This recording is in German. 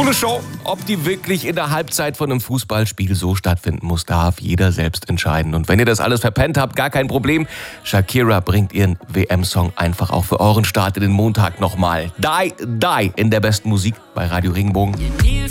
Coole Show. Ob die wirklich in der Halbzeit von einem Fußballspiel so stattfinden muss, darf jeder selbst entscheiden. Und wenn ihr das alles verpennt habt, gar kein Problem. Shakira bringt ihren WM-Song einfach auch für euren Start in den Montag nochmal. Die in der besten Musik bei Radio Regenbogen.